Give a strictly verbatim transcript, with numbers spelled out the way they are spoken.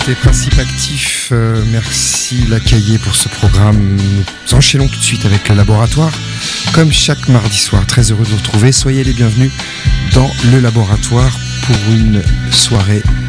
Des principes actifs, euh, merci La Cahier pour ce programme. Nous enchaînons tout de suite avec le laboratoire. Comme chaque mardi soir, très heureux de vous retrouver. Soyez les bienvenus dans le laboratoire pour une soirée